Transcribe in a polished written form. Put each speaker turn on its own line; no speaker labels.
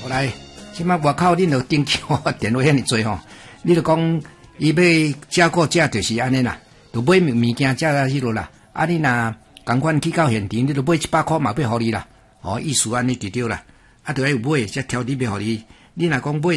后来，即摆外口恁就登记电话遐尼多吼，你就讲伊要加购价就是安尼啦，就买物件价在迄落啦。啊，你若共款去到现场，你就买100块嘛，要互你啦。意思安尼就对啦。啊，就要买才挑你要互你。你若讲买